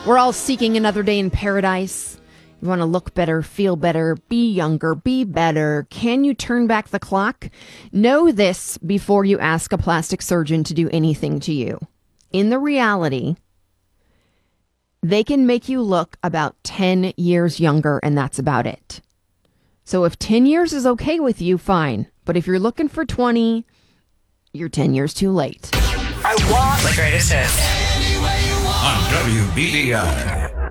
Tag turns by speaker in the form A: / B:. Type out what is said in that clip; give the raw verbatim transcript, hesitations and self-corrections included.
A: We're all seeking another day in paradise. You want to look better, feel better, be younger, be better. Can you turn back the clock? Know this before you ask a plastic surgeon to do anything to you. In the reality, they can make you look about ten years younger, and that's about it. So if ten years is okay with you, fine. But if you're looking for twenty, you're ten years too late.
B: I want the greatest hits. On W B D I.